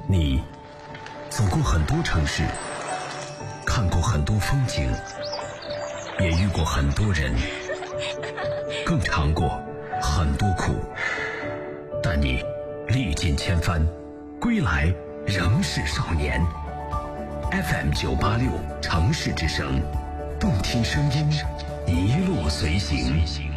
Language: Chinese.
你走过很多城市，看过很多风景，也遇过很多人，更尝过很多苦。但你历尽千帆，归来仍是少年。FM 986城市之声，动听声音，一路随行。